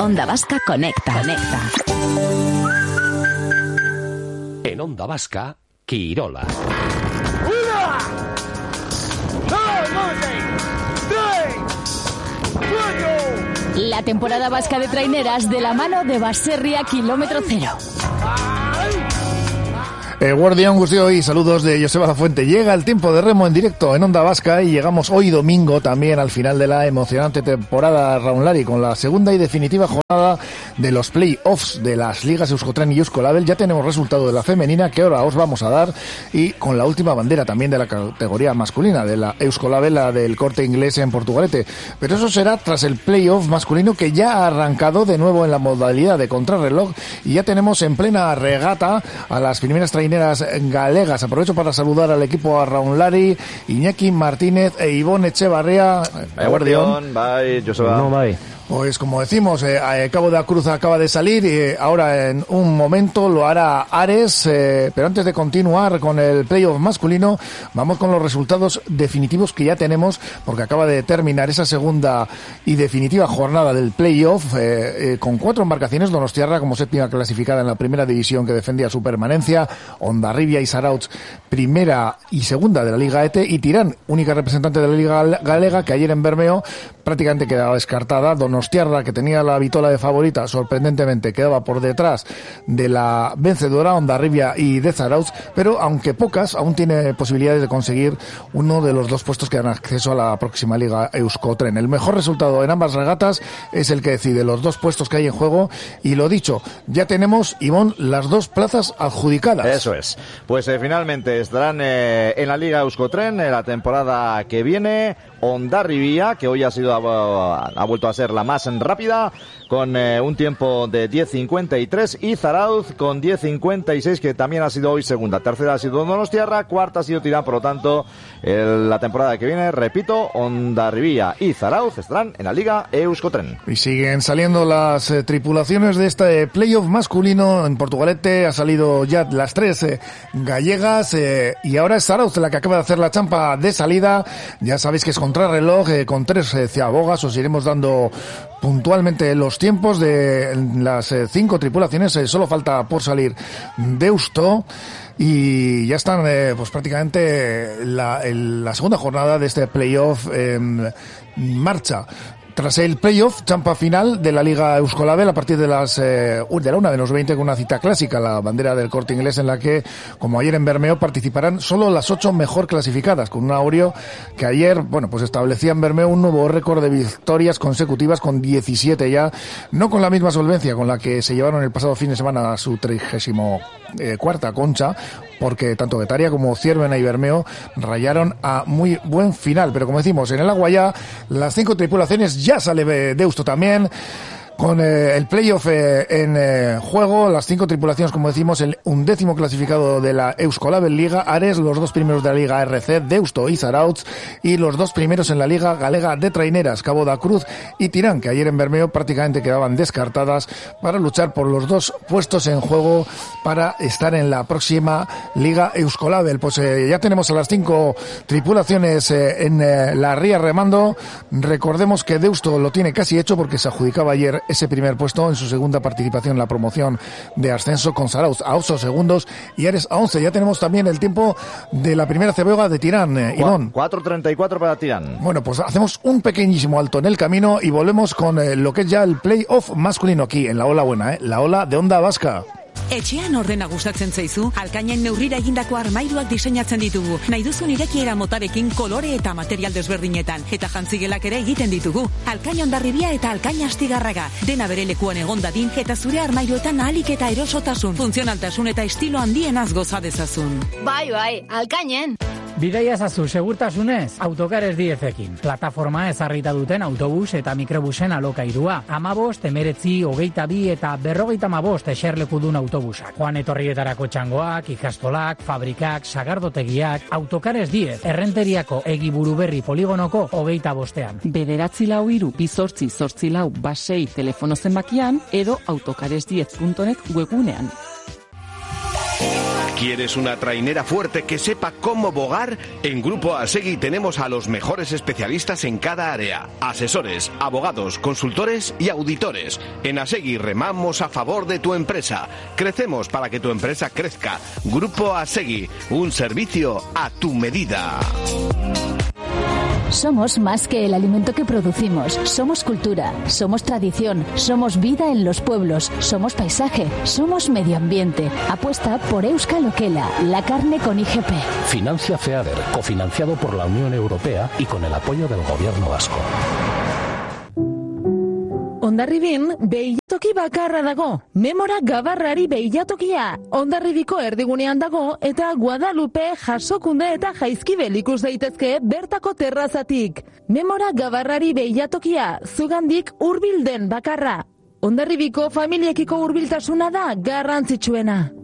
Onda Vasca Conecta. En Onda Vasca, Quirola. La temporada vasca de traineras de la mano de Baserria Kilómetro Cero. Guardián Gustio y saludos de Joseba Lafuente. Llega el tiempo de remo en directo en Onda Vasca y llegamos hoy domingo también al final de la emocionante temporada Raunlari con la segunda y definitiva jornada de los play-offs de las ligas Euskotren y Euskolabel. Ya tenemos resultado de la femenina que ahora os vamos a dar y con la última bandera también de la categoría masculina de la Euskolabel, la del Corte Inglés en Portugalete. Pero eso será tras el play-off masculino que ya ha arrancado de nuevo en la modalidad de contrarreloj y ya tenemos en plena regata a las primeras traineras galegas. Aprovecho para saludar al equipo a Raunlari, Iñaki Martínez e Ivonne Echevarría. Guardián, bye, Joseba. No, bye. Pues como decimos, Cabo de la Cruz acaba de salir y ahora en un momento lo hará Ares, pero antes de continuar con el playoff masculino, vamos con los resultados definitivos que ya tenemos, porque acaba de terminar esa segunda y definitiva jornada del playoff con 4 embarcaciones: Donostiarra como séptima clasificada en la primera división que defendía su permanencia, Hondarribia y Zarautz primera y segunda de la Liga ETE, y Tirán, única representante de la Liga Galega, que ayer en Bermeo prácticamente quedaba descartada. Donostiarra, que tenía la vitola de favorita, sorprendentemente quedaba por detrás de la vencedora Hondarribia y de Zarautz, pero aunque pocas, aún tiene posibilidades de conseguir uno de los 2 puestos que dan acceso a la próxima Liga Euskotren. El mejor resultado en ambas regatas es el que decide los 2 puestos que hay en juego, y lo dicho, ya tenemos, Ivonne, las 2 plazas adjudicadas. Eso es. Pues finalmente estarán en la Liga Euskotren en la temporada que viene Hondarribia, que hoy ha vuelto a ser la más rápida, con un tiempo de 10.53, y Zarautz con 10.56, que también ha sido hoy segunda. Tercera ha sido Donostiarra, cuarta ha sido Tirán. Por lo tanto, la temporada que viene, repito, Hondarribia y Zarautz estarán en la Liga Euskotren. Y siguen saliendo las tripulaciones de este playoff masculino. En Portugalete ha salido ya las 3 gallegas, y ahora es Zarautz la que acaba de hacer la champa de salida. Ya sabéis que es contrarreloj, con 3 ciabogas. Os iremos dando puntualmente los tiempos de las 5 tripulaciones. Solo falta por salir Deusto y ya están pues prácticamente la segunda jornada de este playoff en marcha. Tras el playoff, champa final de la Liga Euskolabel a partir de la 1:20 con una cita clásica, la bandera del Corte Inglés, en la que, como ayer en Bermeo, participarán solo las 8 mejor clasificadas, con un Aureo que ayer, pues establecía en Bermeo un nuevo récord de victorias consecutivas con 17 ya, no con la misma solvencia con la que se llevaron el pasado fin de semana a su 34ª concha, porque tanto Getaria como Ciervena y Bermeo rayaron a muy buen final. Pero como decimos, en el agua ya las 5 tripulaciones, ya sale Deusto también, con el playoff en juego. Las 5 tripulaciones, como decimos, el 11º clasificado de la Euskolabel Liga, Ares, los 2 primeros de la Liga RC, Deusto y Zarautz, y los 2 primeros en la Liga Galega de Traineras, Cabo da Cruz y Tirán, que ayer en Bermeo prácticamente quedaban descartadas para luchar por los 2 puestos en juego para estar en la próxima Liga Euskolabel. Pues ya tenemos a las 5 tripulaciones en la ría remando. Recordemos que Deusto lo tiene casi hecho, porque se adjudicaba ayer ese primer puesto en su segunda participación en la promoción de ascenso, con Zarautz a 8 segundos y Ares a 11. Ya tenemos también el tiempo de la primera ciaboga de Tirán, Ivonne. 4:34 para Tirán. Bueno, pues hacemos un pequeñísimo alto en el camino y volvemos con lo que es ya el playoff masculino aquí en la ola buena, la ola de Onda Vasca. Etxean ordena gustatzen zaizu, Alkainen neurrira egindako armairuak diseinatzen ditugu. Nahi duzun irekiera motarekin, kolore eta material desberdinetan. Eta jantzigelak ere egiten ditugu. Alkain Hondarribia eta Alkain Astigarraga. Dena bere lekuan egon dadin, eta zure armairuetan ahalik eta erosotasun, funtzionaltasun eta estilo handienaz goza dezazun. Bai, Alkainen. Bidaia ezazu segurtasunez, Autocares 10ekin. Plataforma ezarrita duten autobus eta mikrobusen alokairua. 15, 19, 22 eta 55 eserlekudun autobusak. Joan etorrietarako txangoak, ikastolak, fabrikak, sagardotegiak. Autocares 10, Errenteriako Egiburuberri poligonoko 25ean. 943-848-6 telefono zenbakian edo autocares10.net webgunean. ¿Quieres una trainera fuerte que sepa cómo bogar? En Grupo Asegui tenemos a los mejores especialistas en cada área. Asesores, abogados, consultores y auditores. En Asegui remamos a favor de tu empresa. Crecemos para que tu empresa crezca. Grupo Asegui, un servicio a tu medida. Somos más que el alimento que producimos. Somos cultura, somos tradición, somos vida en los pueblos, somos paisaje, somos medio ambiente. Apuesta por Euskal Okela, la carne con IGP. Financia FEADER, cofinanciado por la Unión Europea y con el apoyo del Gobierno vasco. Hondarribin behilatoki bakarra dago. Memora Gabarrari behilatokia. Hondarribiko erdigunean dago eta Guadalupe, Jasokunde eta Jaizkibel ikus daitezke bertako terrazatik. Memora Gabarrari behilatokia, zugandik hurbilden bakarra. Hondarribiko familiekiko hurbiltasuna da garrantzitsuena.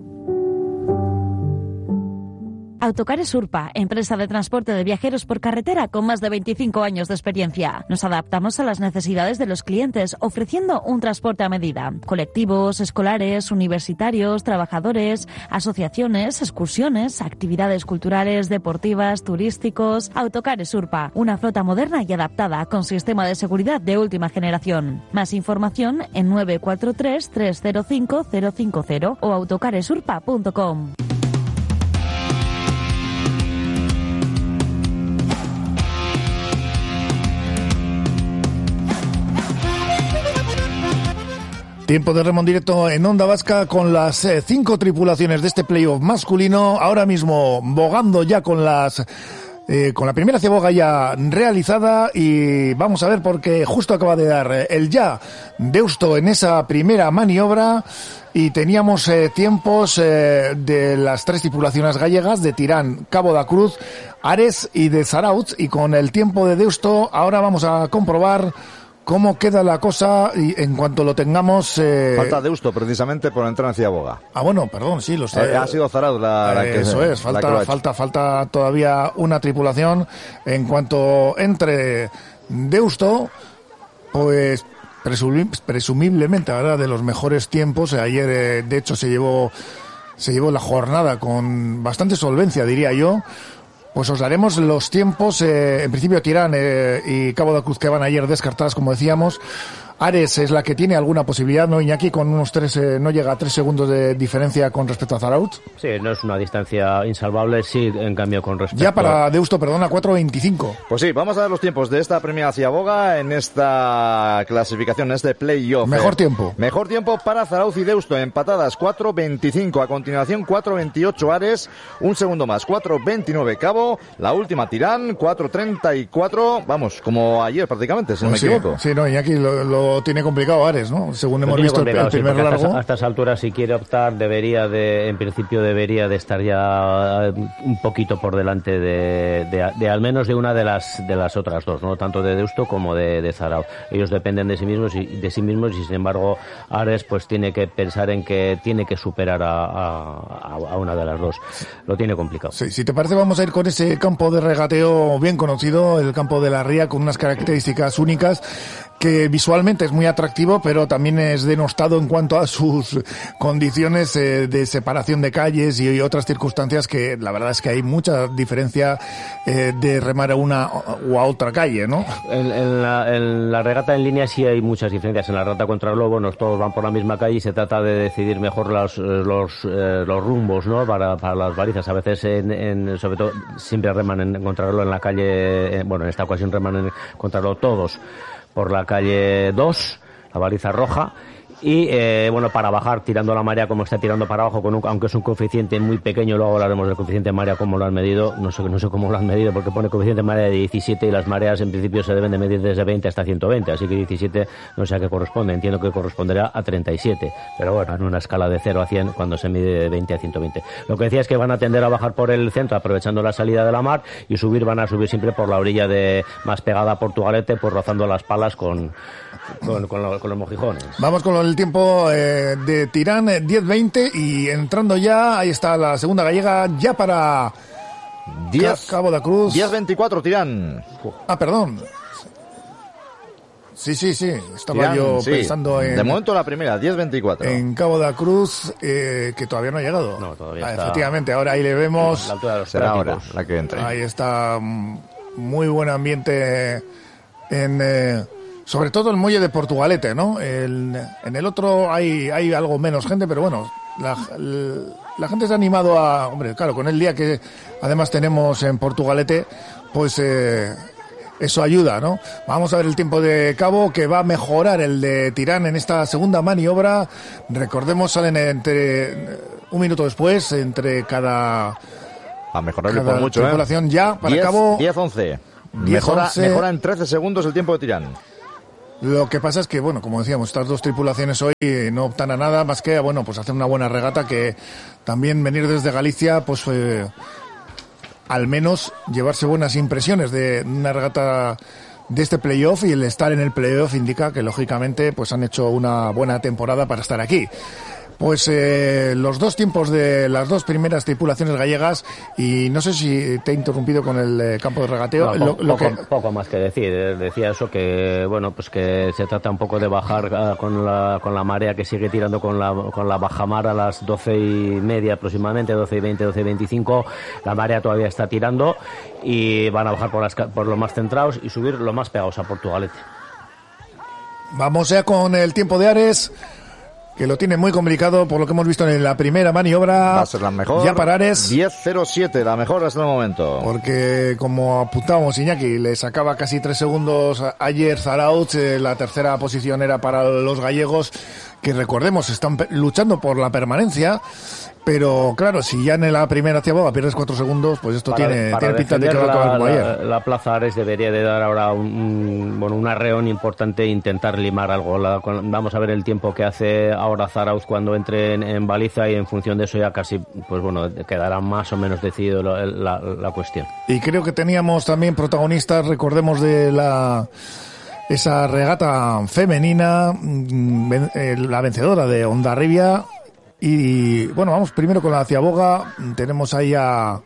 Autocares Urpa, empresa de transporte de viajeros por carretera con más de 25 años de experiencia. Nos adaptamos a las necesidades de los clientes, ofreciendo un transporte a medida. Colectivos, escolares, universitarios, trabajadores, asociaciones, excursiones, actividades culturales, deportivas, turísticos. Autocares Urpa, una flota moderna y adaptada con sistema de seguridad de última generación. Más información en 943 305 050 o autocaresurpa.com. Tiempo de Remón Directo en Onda Vasca con las 5 tripulaciones de este playoff masculino, ahora mismo bogando ya con la primera ceboga ya realizada, y vamos a ver porque justo acaba de dar el ya Deusto en esa primera maniobra y teníamos tiempos de las 3 tripulaciones gallegas, de Tirán, Cabo da Cruz, Ares y de Zarautz, y con el tiempo de Deusto ahora vamos a comprobar cómo queda la cosa y en cuanto lo tengamos... Falta Deusto precisamente por entrar en Ciaboga. Ah, bueno, perdón, sí, ha sido Zarautz la que... Eso es, falta todavía una tripulación. En cuanto entre Deusto, pues presumiblemente habrá de los mejores tiempos. Ayer, de hecho, se llevó la jornada con bastante solvencia, diría yo. Pues os daremos los tiempos, en principio Tirán y Cabo da Cruz, que van ayer descartadas, como decíamos. Ares es la que tiene alguna posibilidad, ¿no, Iñaki? Con unos 3, no llega a 3 segundos de diferencia con respecto a Zarautz. Sí, no es una distancia insalvable, sí, en cambio con respecto... Ya para Deusto, perdona, 4.25. Pues sí, vamos a ver los tiempos de esta primera Ciaboga en esta clasificación, en este playoff. Mejor tiempo. Mejor tiempo para Zarautz y Deusto, empatadas, 4.25. A continuación, 4.28 Ares, un segundo más, 4.29 Cabo. La última Tirán, 4.34. Vamos, como ayer prácticamente, si no me equivoco. Sí, no, Iñaki lo tiene complicado Ares, ¿no? Según hemos visto el primer largo. A estas alturas, si quiere optar, en principio debería de estar ya un poquito por delante de al menos de una de las otras dos, ¿no? Tanto de Deusto como de Zarautz. Ellos dependen de sí mismos y sin embargo Ares pues tiene que pensar en que tiene que superar a una de las dos. Lo tiene complicado. Sí, si te parece, vamos a ir con ese campo de regateo bien conocido, el campo de la Ría, con unas características únicas, que visualmente es muy atractivo, pero también es denostado en cuanto a sus condiciones de separación de calles y otras circunstancias, que la verdad es que hay mucha diferencia de remar a una o a otra calle, ¿no? En la regata en línea sí hay muchas diferencias. En la regata contra globo todos van por la misma calle y se trata de decidir mejor los rumbos, ¿no? Para las balizas. A veces, sobre todo, siempre reman en contrarreloj en la calle, en esta ocasión reman en contrarreloj todos por la calle 2, la baliza roja, y para bajar tirando la marea como está tirando para abajo, aunque es un coeficiente muy pequeño. Luego hablaremos del coeficiente de marea, cómo lo han medido, no sé cómo lo han medido, porque pone coeficiente de marea de 17 y las mareas en principio se deben de medir desde 20 hasta 120, así que 17 no sé a qué corresponde, entiendo que corresponderá a 37, pero bueno, en una escala de 0 a 100 cuando se mide de 20 a 120. Lo que decía es que van a tender a bajar por el centro aprovechando la salida de la mar, y van a subir siempre por la orilla más pegada a Portugalete, pues rozando las palas con los mojijones. Vamos con el tiempo de Tirán, 10.20, y entrando ya, ahí está la segunda gallega, ya para Cabo da Cruz. 10.24 Tirán. Perdón. Sí. Estaba yo pensando en... De momento la primera, 10.24. En Cabo da Cruz, que todavía no ha llegado. No, todavía está... Efectivamente, ahora ahí le vemos... La altura de los será ahora la que entre. Ahí está muy buen ambiente en... sobre todo el muelle de Portugalete, ¿no? En el otro hay algo menos gente, pero bueno, la gente se ha animado a... Hombre, claro, con el día que además tenemos en Portugalete, pues... eso ayuda, ¿no? Vamos a ver el tiempo de Cabo, que va a mejorar el de Tirán en esta segunda maniobra. Recordemos, salen entre un minuto después, entre cada... A mejorarle por mucho, tripulación ya para 10, Cabo. 10-11. Mejora en 13 segundos el tiempo de Tirán. Lo que pasa es que, bueno, como decíamos, estas dos tripulaciones hoy no optan a nada más que, bueno, pues hacer una buena regata, que también venir desde Galicia, pues... al menos llevarse buenas impresiones de una regata de este playoff, y el estar en el playoff indica que lógicamente pues han hecho una buena temporada para estar aquí. Pues los dos tiempos de las dos primeras tripulaciones gallegas, y no sé si te he interrumpido con el campo de regateo. No, poco más que decir. Decía eso, que bueno, pues que se trata un poco de bajar con la marea, que sigue tirando con la bajamar a las 12:30 aproximadamente, 12:20, 12:25. La marea todavía está tirando y van a bajar por los más centrados y subir lo más pegados a Portugalete. Vamos ya con el tiempo de Ares, que lo tiene muy complicado por lo que hemos visto en la primera maniobra. Va a ser la mejor. Ya para Ares. 10.07, la mejor hasta el momento. Porque, como apuntábamos, Iñaki, le sacaba casi 3 segundos ayer Zarautz. La tercera posición era para los gallegos, que recordemos, están luchando por la permanencia. Pero claro, si ya en la primera ciaboga pierdes 4 segundos, pues esto tiene pinta de que va a acabar como ayer. La Plaza Ares debería de dar ahora un arreón importante e intentar limar algo. Vamos a ver el tiempo que hace ahora Zarautz cuando entre en baliza, y en función de eso ya casi, pues bueno, quedará más o menos decidido la cuestión. Y creo que teníamos también protagonistas, recordemos, de esa regata femenina, la vencedora de Hondarribia. Y bueno, vamos primero con la ciaboga. Tenemos ahí a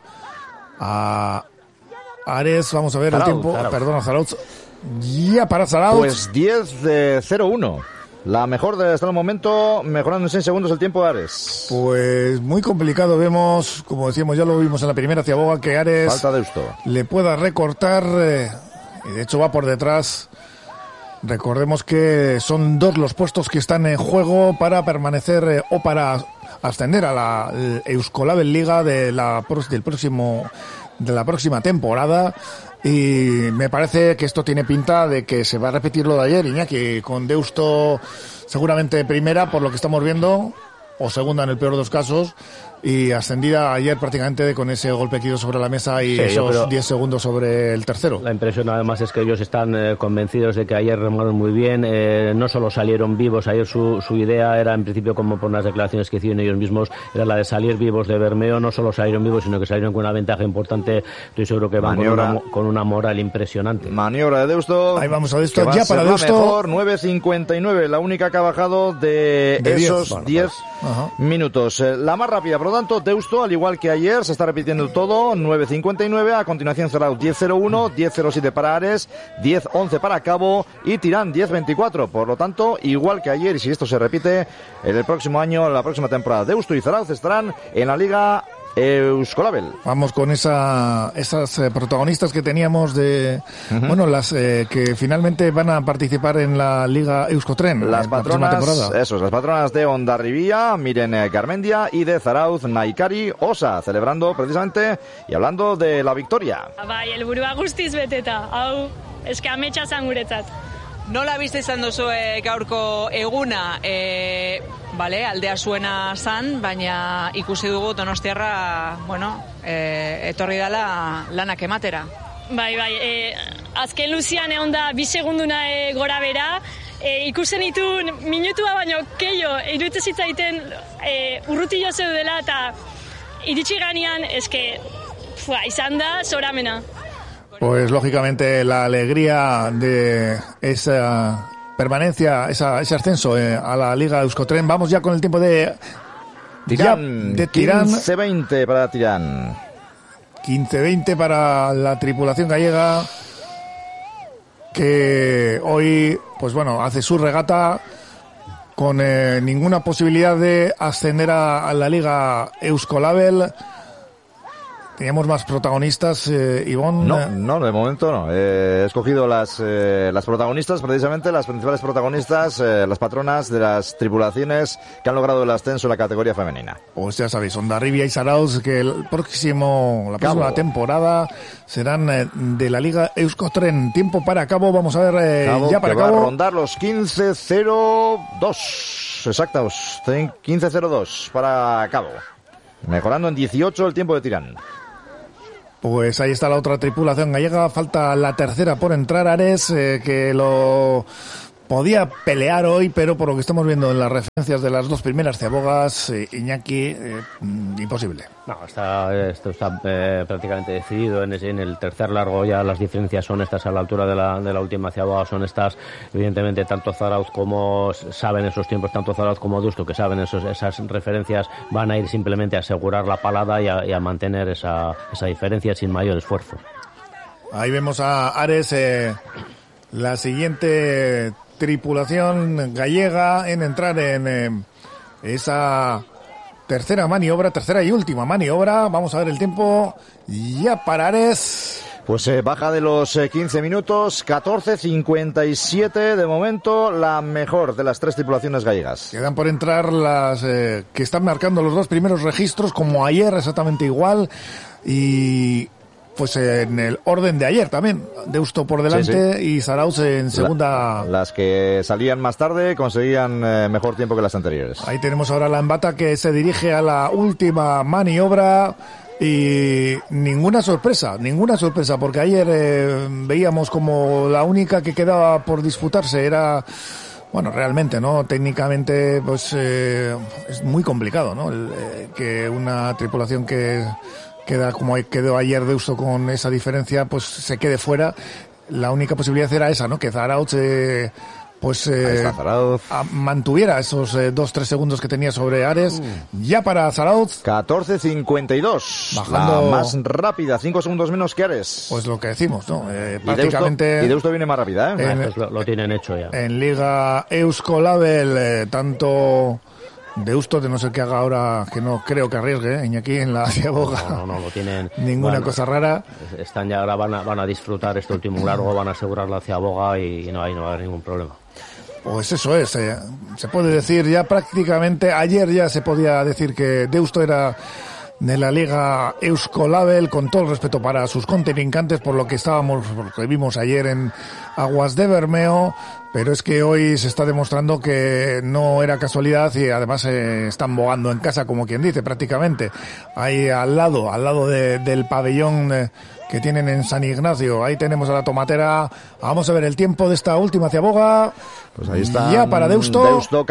Ares. Vamos a ver el tiempo. Perdona, Zarautz. Ya para Zarautz. Pues 10.01. La mejor hasta el momento, mejorando en 6 segundos el tiempo de Ares. Pues muy complicado. Vemos, como decíamos, ya lo vimos en la primera ciaboga, que Ares falta Deusto le pueda recortar. Y de hecho va por detrás. Recordemos que son 2 los puestos que están en juego para permanecer o para ascender a la Euskolabel Liga de la próxima temporada. Y me parece que esto tiene pinta de que se va a repetir lo de ayer, Iñaki, con Deusto seguramente primera, por lo que estamos viendo, o segunda en el peor de los casos, y ascendida ayer prácticamente con ese golpe que dio sobre la mesa y esos 10 segundos sobre el tercero. La impresión además es que ellos están convencidos de que ayer remaron muy bien, no solo salieron vivos, ayer su idea era, en principio, como por unas declaraciones que hicieron ellos mismos, era la de salir vivos de Bermeo. No solo salieron vivos, sino que salieron con una ventaja importante. Estoy seguro que van con una moral impresionante. Maniobra de Deusto. Ahí vamos a Deusto, ya para Deusto. Mejor, 9.59, la única que ha bajado de esos 10 minutos. La más rápida, por lo tanto, Deusto, al igual que ayer, se está repitiendo todo, 9.59, a continuación Zarautz 10.01, 10.07 para Ares, 10.11 para Cabo y Tirán 10.24, por lo tanto, igual que ayer, y si esto se repite, en el próximo año, la próxima temporada, Deusto y Zarautz estarán en la Liga Euskolabel. Vamos con esas protagonistas que teníamos de bueno, las que finalmente van a participar en la Liga Euskotren, las patronas, las patronas de Hondarribia, Miren Garmendia, y de Zarautz, Naikari Osa, celebrando precisamente y hablando de la victoria. Bai, helburua guztiz beteta. Hau, eske ametsa zan guretzat. Nola bizi izan duzu gaurko eguna? Aldea zuena zan, baina ikusi dugu Donostiarra, etorri dela lanak ematera. Bai, azken luzian egon da 2 segunduna gora bera, ikusten ditu minutua baino keio, iruditze zitzaiten urruti jo zeudela, eta iritsi ganean, izan da zoramena. Pues lógicamente la alegría de esa permanencia, ese ascenso a la Liga Euskotren. Vamos ya con el tiempo de Tirán. 15-20 para Tirán. 15-20 para la tripulación gallega. que hoy, pues bueno, hace su regata con ninguna posibilidad de ascender a la Liga Euskolabel. ¿Teníamos más protagonistas, Ivonne? No, de momento no. He escogido las protagonistas, precisamente las principales protagonistas, las patronas de las tripulaciones que han logrado el ascenso en la categoría femenina. Pues ya sabéis, Hondarribia y Zarautz, que la próxima temporada serán de la Liga Euskotren. Tiempo para Cabo, vamos a ver ya para Cabo. Va a rondar los 15.02 exactos, 15.02 para Cabo. Mejorando en 18 el tiempo de Tirán. Pues ahí está la otra tripulación gallega, falta la tercera por entrar, Ares, que lo podía pelear hoy, pero por lo que estamos viendo en las referencias de las dos primeras ciabogas, Iñaki, imposible. No, esto está prácticamente decidido. En el tercer largo ya las diferencias son estas a la altura de la última ciaboga, son estas. Evidentemente tanto Zarautz como saben esos tiempos, tanto Zarautz como Deusto, que saben esas referencias, van a ir simplemente a asegurar la palada y a mantener esa diferencia sin mayor esfuerzo. Ahí vemos a Ares, la siguiente tripulación gallega en entrar en esa tercera y última maniobra. Vamos a ver el tiempo ya para Ares. Pues baja de los 15 minutos, 14.57 de momento, la mejor de las tres tripulaciones gallegas. Quedan por entrar las que están marcando los dos primeros registros, como ayer, exactamente igual, y pues en el orden de ayer también, Deusto por delante, sí. Y Zarautz en segunda. Las que salían más tarde conseguían mejor tiempo que las anteriores. Ahí tenemos ahora la Embata que se dirige a la última maniobra y ninguna sorpresa, porque ayer veíamos como la única que quedaba por disputarse era, bueno, realmente, ¿no? Técnicamente, pues es muy complicado, ¿no? Que una tripulación que queda como quedó ayer Deusto con esa diferencia, pues se quede fuera. La única posibilidad era esa, ¿no? Que Zarautz mantuviera esos 2-3 segundos que tenía sobre Ares. Ya para Zarautz 14.52, bajando, la más rápida, 5 segundos menos que Ares. Pues lo que decimos, ¿no? Prácticamente. Y Deusto viene más rápida, ¿eh? Lo tienen hecho ya. En Liga Euskolabel, tanto Deusto, de no ser que haga ahora, que no creo que arriesgue, Iñaki, en la ciaboga. No, lo tienen. Ninguna cosa rara. Están ya ahora, van a disfrutar este último largo, van a asegurar la ciaboga y no va a haber ningún problema. Pues eso es, se puede decir ya prácticamente, ayer ya se podía decir que Deusto era de la Liga Euskolabel, con todo el respeto para sus contrincantes, por lo que vimos ayer en Aguas de Bermeo, pero es que hoy se está demostrando que no era casualidad y además están bogando en casa, como quien dice, prácticamente. Ahí al lado del pabellón que tienen en San Ignacio, ahí tenemos a la tomatera. Vamos a ver el tiempo de esta última ciaboga. Pues ahí está. Ya para Deusto. Deusto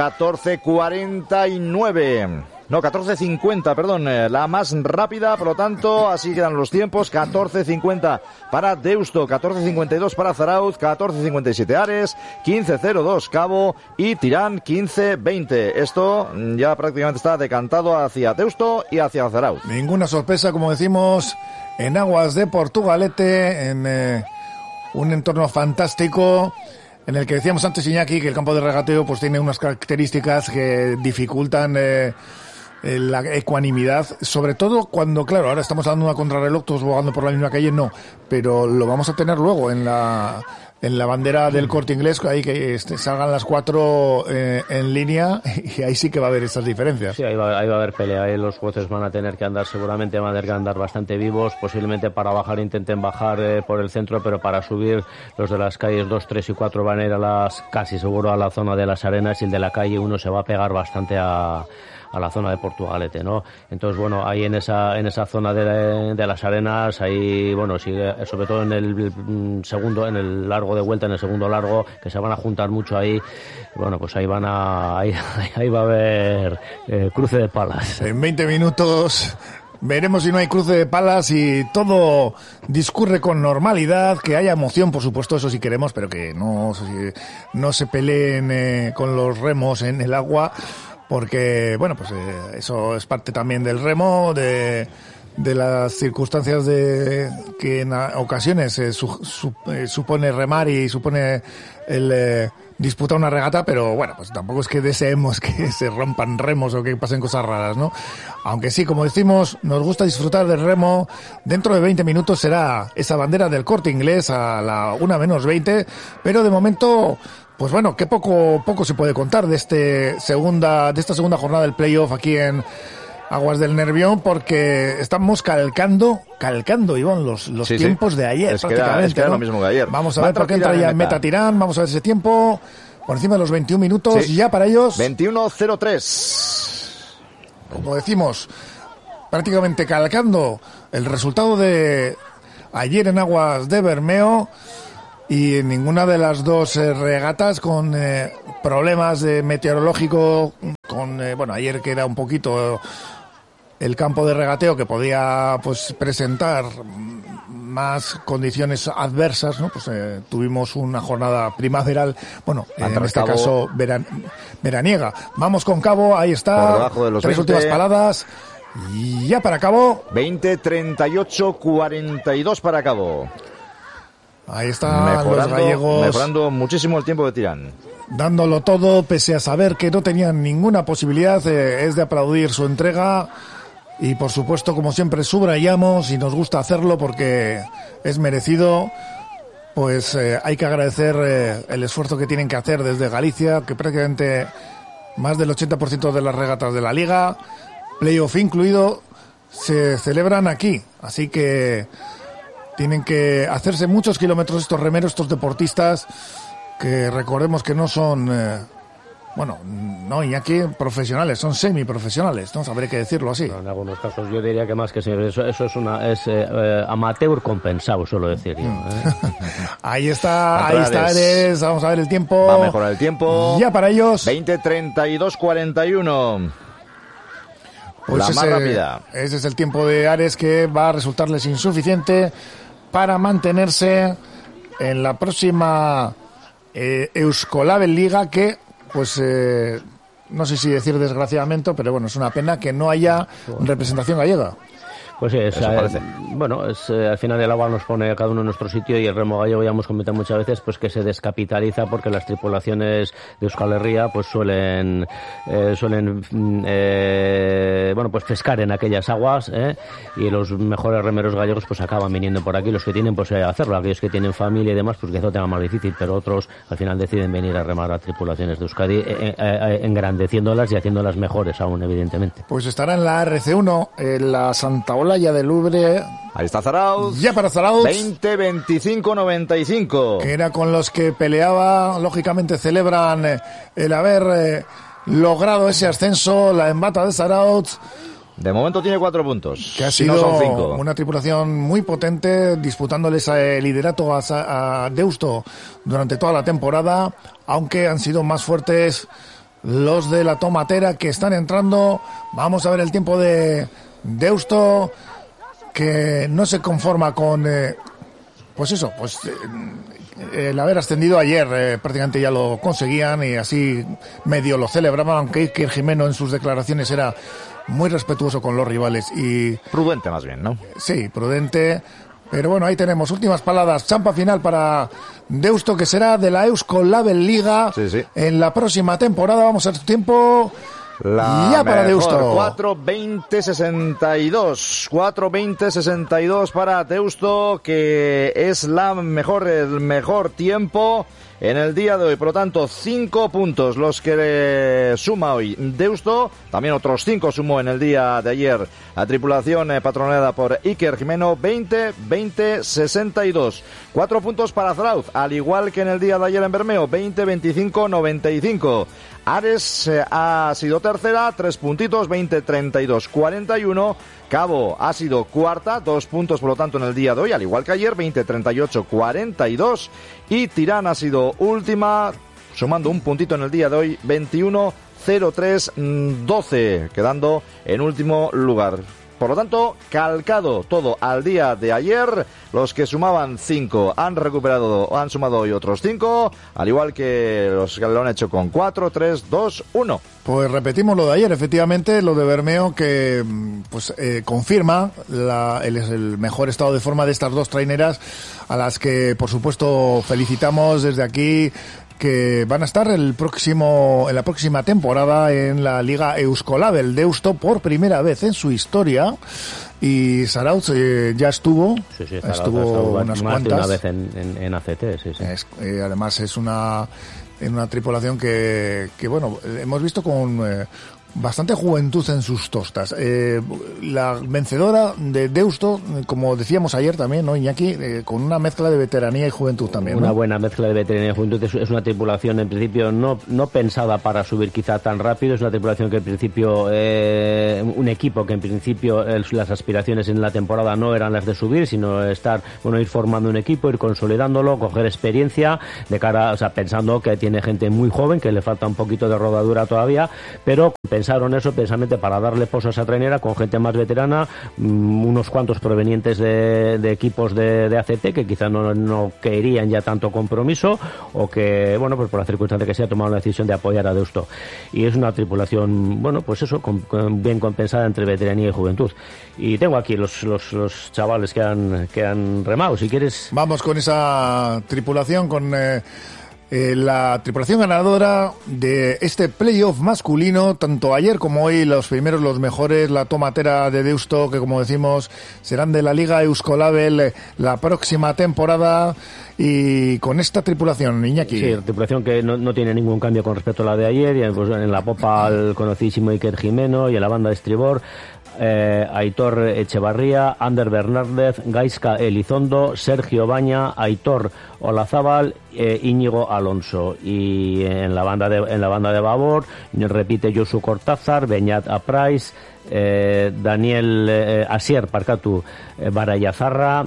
14.49. No, 14.50, perdón, la más rápida, por lo tanto, así quedan los tiempos. 14.50 para Deusto, 14.52 para Zarautz, 14.57 Ares, 15.02 Cabo y Tirán 15.20. Esto ya prácticamente está decantado hacia Deusto y hacia Zarautz. Ninguna sorpresa, como decimos, en Aguas de Portugalete, en un entorno fantástico, en el que decíamos antes, Iñaki, que el campo de regateo pues tiene unas características que dificultan la ecuanimidad, sobre todo cuando, claro, ahora estamos dando una contrarreloj, todos bogando por la misma calle, no, pero lo vamos a tener luego en la bandera del Corte Inglés, ahí que salgan las 4 en línea, y ahí sí que va a haber estas diferencias. Sí, ahí va a haber pelea, ahí los jueces van a tener que andar, seguramente van a tener que andar bastante vivos, posiblemente para bajar intenten bajar por el centro, pero para subir los de las calles 2, 3 y 4 van a ir casi seguro a la zona de las arenas, y el de la calle 1 se va a pegar bastante a la zona de Portugalete, ¿no? Entonces, bueno, ahí en esa zona de las arenas, ahí, bueno, sigue, sobre todo en el segundo, en el largo de vuelta, en el segundo largo, que se van a juntar mucho ahí, bueno, pues ahí va a haber cruce de palas. En 20 minutos veremos si no hay cruce de palas y todo discurre con normalidad, que haya emoción, por supuesto, eso sí queremos, pero que no se peleen con los remos en el agua, porque, bueno, pues eso es parte también del remo, de de las circunstancias que en ocasiones supone remar y supone el disputar una regata, pero bueno, pues tampoco es que deseemos que se rompan remos o que pasen cosas raras, ¿no? Aunque sí, como decimos, nos gusta disfrutar del remo. Dentro de 20 minutos será esa bandera del Corte Inglés a la 1:20, pero de momento, pues bueno, que poco se puede contar de esta segunda jornada del playoff aquí en Aguas del Nervión, porque estamos calcando, Iván, los tiempos de ayer, prácticamente. Es que era lo mismo que ayer. Vamos a ver por qué entra ya Meta Tirán, vamos a ver ese tiempo, por encima de los 21 minutos, ya para ellos. 21:03. Como decimos, prácticamente calcando el resultado de ayer en Aguas de Bermeo, y en ninguna de las dos regatas con problemas meteorológicos, ayer que era un poquito el campo de regateo que podía pues presentar más condiciones adversas, ¿no? Pues tuvimos una jornada primaveral, en este caso veraniega. Vamos con Cabo, ahí está, por de los 3 últimas paradas y ya para Cabo. 20:38:42 para Cabo. Ahí está los gallegos mejorando muchísimo el tiempo de Tirán, dándolo todo pese a saber que no tenían ninguna posibilidad. Es de aplaudir su entrega y por supuesto, como siempre, subrayamos y nos gusta hacerlo porque es merecido. Pues hay que agradecer el esfuerzo que tienen que hacer desde Galicia, que prácticamente más del 80% de las regatas de la liga, playoff incluido, se celebran aquí, así que tienen que hacerse muchos kilómetros estos remeros, estos deportistas, que recordemos que no son, Iñaki, profesionales, son semiprofesionales, ¿no? Habría que decirlo así. En algunos casos yo diría que más que eso es amateur compensado, suelo decir yo. Ahí está Ares, vamos a ver el tiempo. Va a mejorar el tiempo. Ya para ellos. 20:32:41. Pues la más rápida. Ese es el tiempo de Ares, que va a resultarles insuficiente para mantenerse en la próxima Euskolabel Liga, que pues no sé si decir desgraciadamente, pero bueno, es una pena que no haya representación gallega. Pues sí, al final el agua nos pone a cada uno en nuestro sitio, y el remo gallego, ya hemos comentado muchas veces, pues que se descapitaliza porque las tripulaciones de Euskal Herria pues suelen pues pescar en aquellas aguas, y los mejores remeros gallegos pues acaban viniendo por aquí, los que tienen pues hacerlo, aquellos que tienen familia y demás, pues que eso tenga más difícil, pero otros al final deciden venir a remar a tripulaciones de Euskadi, engrandeciéndolas y haciéndolas mejores aún, evidentemente. Pues estará en la RC1, en la Santa Olaya de Lubre. Ahí está Zarauz. Ya para Zarauz. 20:25:95. Que era con los que peleaba. Lógicamente celebran el haber logrado ese ascenso, la embata de Zarauz. De momento tiene 4 puntos. Que ha sido una tripulación muy potente, disputándoles el liderato a Deusto durante toda la temporada, aunque han sido más fuertes los de la Tomatera, que están entrando. Vamos a ver el tiempo de Deusto, que no se conforma con el haber ascendido ayer. Prácticamente ya lo conseguían y así medio lo celebraban, aunque Iker Jimeno en sus declaraciones era muy respetuoso con los rivales y prudente, más bien, ¿no? Sí, prudente. Pero bueno, ahí tenemos últimas palabras, champa final para Deusto, que será de la Euskolabel Liga en la próxima temporada. Vamos a ver su tiempo. Ya para Deusto. 4:20:62 para Deusto, que es el mejor tiempo en el día de hoy. Por lo tanto, 5 puntos los que suma hoy Deusto. También otros 5 sumó en el día de ayer la tripulación patronada por Iker Jimeno. 20:62. 4 puntos para Zarauz, al igual que en el día de ayer en Bermeo. 20:25:95. Ares ha sido tercera, 3 puntitos, 20:32:41. Cabo ha sido cuarta, 2 puntos por lo tanto en el día de hoy, al igual que ayer, 20:38:42. Y Tirán ha sido última, sumando un puntito en el día de hoy, 21:03:12, quedando en último lugar. Por lo tanto, calcado todo al día de ayer, los que sumaban 5 han sumado hoy otros 5, al igual que los que lo han hecho con 4, 3, 2, 1. Pues repetimos lo de ayer, efectivamente, lo de Bermeo, que pues confirma el mejor estado de forma de estas dos traineras, a las que por supuesto felicitamos desde aquí, que van a estar en la próxima temporada en la Liga Euskolabel Deusto por primera vez en su historia. Y Zarautz ya estuvo, estuvo unas cuantas. Una vez en ACT, sí. Además es una tripulación que bueno, hemos visto con bastante juventud en sus tostas. La vencedora de Deusto, como decíamos ayer también, ¿no, Iñaki? Con una mezcla de veteranía y juventud también, ¿no? Una buena mezcla de veteranía y juventud. Es una tripulación, en principio, no pensada para subir quizá tan rápido. Es una tripulación que, en principio, un equipo que, en principio, las aspiraciones en la temporada no eran las de subir, sino ir formando un equipo, ir consolidándolo, coger experiencia de cara, o sea, pensando que tiene gente muy joven, que le falta un poquito de rodadura todavía, pero pensaron eso precisamente para darle poso a esa trainera con gente más veterana, unos cuantos provenientes de equipos de ACT que quizás no querían ya tanto compromiso, o que, bueno, pues por la circunstancia que sea, tomaron la decisión de apoyar a Deusto. Y es una tripulación, bueno, pues eso, bien compensada entre veteranía y juventud. Y tengo aquí los chavales que han remado, si quieres. Vamos con esa tripulación, con la tripulación ganadora de este playoff masculino, tanto ayer como hoy, los primeros, los mejores, la tomatera de Deusto, que como decimos serán de la Liga Euskolabel la próxima temporada. Y con esta tripulación, Iñaki. Sí, tripulación que no tiene ningún cambio con respecto a la de ayer. Y pues, en la popa el conocidísimo Iker Jimeno, y en la banda de estribor Aitor Echevarría, Ander Bernárdez, Gaizka Elizondo, Sergio Baña, Aitor Olazábal, Íñigo Alonso. Y en la banda de babor repite Josu Cortázar, Beñat Aprais, Daniel Asier Parkatu Barayazarra,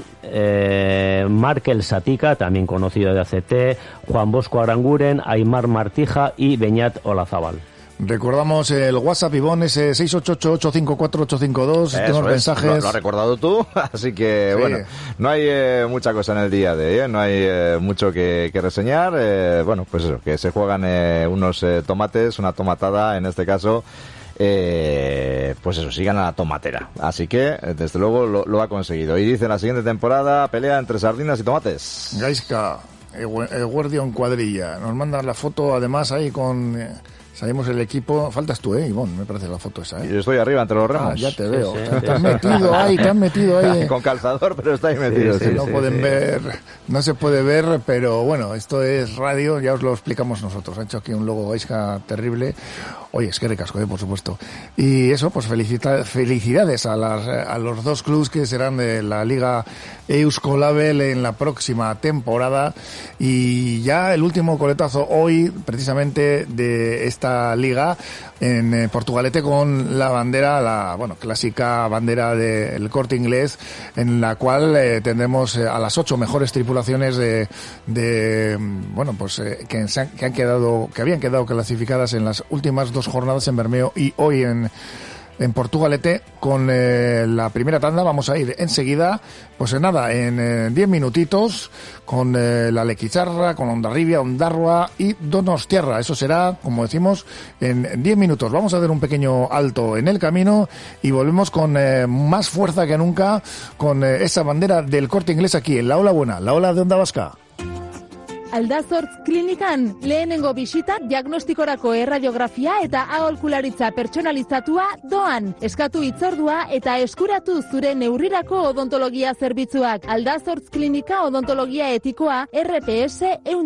Markel Satika, también conocido de ACT, Juan Bosco Aranguren, Aymar Martija y Beñat Olazábal. Recordamos el WhatsApp, Ivonne, ese 688-854-852. Tenemos mensajes. Lo has recordado tú, así que sí. Bueno, no hay mucha cosa en el día de hoy, no hay mucho que reseñar. Bueno, pues eso, que se juegan unos tomates, una tomatada en este caso. Pues eso, sigan a la tomatera. Así que, desde luego, lo ha conseguido. Y dice, la siguiente temporada, pelea entre sardinas y tomates. Gaizka, el Guardián Cuadrilla. Nos mandan la foto, además, ahí con... Salimos el equipo. Faltas tú, Ivonne, me parece la foto esa, Yo estoy arriba entre los remos. Ya te veo. Te has metido ahí. Con calzador, pero está ahí metido. No pueden ver, no se puede ver, pero bueno, esto es radio, ya os lo explicamos nosotros. Ha hecho aquí un logo Gaizka terrible. Oye, es que recasco, por supuesto. Y eso, pues felicidades a los dos clubes que serán de la Liga Euskolabel en la próxima temporada. Y ya el último coletazo hoy, precisamente, de esta liga en Portugalete, con la bandera, la clásica bandera del Corte Inglés, en la cual tendremos a las 8 mejores tripulaciones que habían quedado clasificadas en las últimas 2 jornadas en Bermeo y hoy en Portugalete, con la primera tanda. Vamos a ir enseguida, pues en 10 minutitos, con la Lequicharra, con Hondarribia, Ondarroa y Donostiarra. Eso será, como decimos, en 10 minutos. Vamos a hacer un pequeño alto en el camino y volvemos con más fuerza que nunca, con esa bandera del Corte Inglés aquí en la Ola Buena, la Ola de Onda Vasca. Aldazortz klinikan lehenengo bisita diagnostikorako erradiografia eta aholkularitza pertsonalizatua doan. Eskatu hitzordua eta eskuratu zure neurrirako odontologia zerbitzuak. Aldazortz klinika odontologia etikoa RPS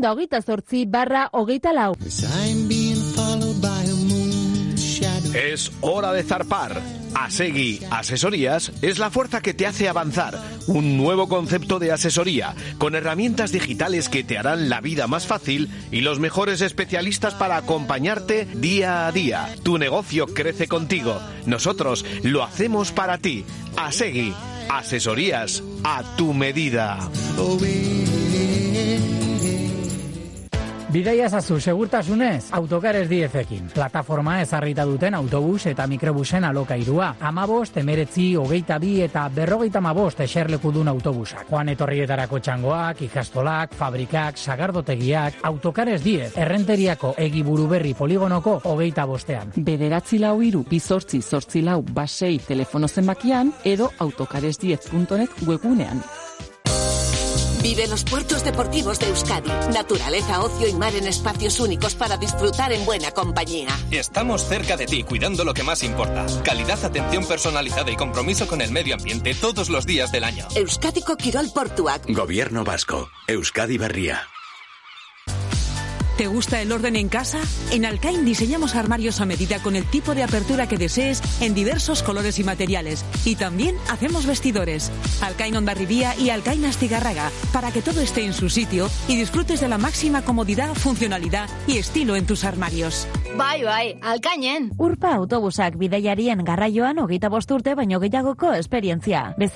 128/24. Es hora de zarpar. Asegui Asesorías es la fuerza que te hace avanzar. Un nuevo concepto de asesoría, con herramientas digitales que te harán la vida más fácil y los mejores especialistas para acompañarte día a día. Tu negocio crece contigo. Nosotros lo hacemos para ti. Asegui Asesorías a tu medida. Bidaia ezazu segurtasunez, autokares 10ekin. Plataforma ezarrita duten autobus eta mikrobusen alokairua. 15, 19, 22 eta 55 eserlekudun autobusak. Joan etorrietarako txangoak, ikastolak, fabrikak, sagardotegiak, autokares 10, errenteriako Egiburu Berri poligonoko 25ean. 943-288-6 telefono zenbakian edo autocares10.net webgunean. Vive los puertos deportivos de Euskadi. Naturaleza, ocio y mar en espacios únicos para disfrutar en buena compañía. Estamos cerca de ti, cuidando lo que más importa. Calidad, atención personalizada y compromiso con el medio ambiente todos los días del año. Euskadiko Kirol Portuak. Gobierno vasco. Euskadi Berria. ¿Te gusta el orden en casa? En Alcain diseñamos armarios a medida con el tipo de apertura que desees en diversos colores y materiales. Y también hacemos vestidores. Alcain Hondarribia y Alcain Astigarraga, para que todo esté en su sitio y disfrutes de la máxima comodidad, funcionalidad y estilo en tus armarios. Bai, Alkainen. Urpa autobusak bidaiarien garraioan 25 urte baino gehiagoko esperientzia.